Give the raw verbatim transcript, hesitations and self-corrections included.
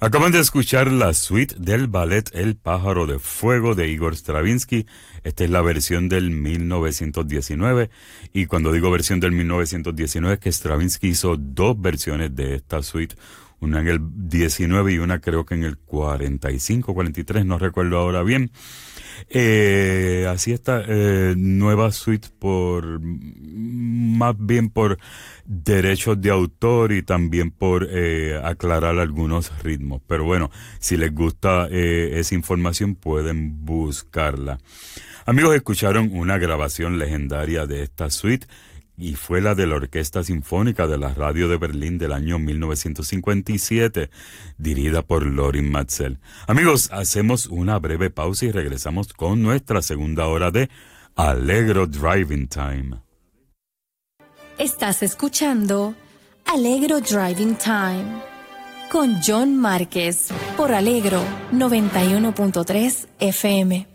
Acaban de escuchar la suite del ballet El pájaro de fuego de Igor Stravinsky. Esta es la versión del mil novecientos diecinueve. Y cuando digo versión del mil novecientos diecinueve es que Stravinsky hizo dos versiones de esta suite. Una en el diecinueve y una creo que en el cuarenta y cinco, cuarenta y tres, no recuerdo ahora bien. Eh, así esta eh, nueva suite por más bien por derechos de autor y también por eh, aclarar algunos ritmos, pero bueno, si les gusta eh, esa información pueden buscarla. Amigos, escucharon una grabación legendaria de esta suite y fue la de la Orquesta Sinfónica de la Radio de Berlín del año mil novecientos cincuenta y siete, dirigida por Lorin Maazel. Amigos, hacemos una breve pausa y regresamos con nuestra segunda hora de Allegro Driving Time. Estás escuchando Allegro Driving Time con John Márquez por Allegro noventa y uno punto tres F M.